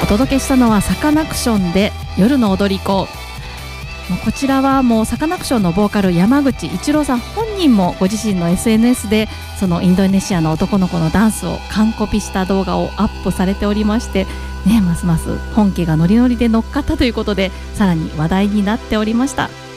届けしたのはサカナクションで夜の踊り子。こちらはもうサカナクションのボーカル山口一郎さん本人もご自身の SNS でそのインドネシアの男の子のダンスを完コピした動画をアップされておりまして、ますます本家がノリノリで乗っかったということでさらに話題になっておりました。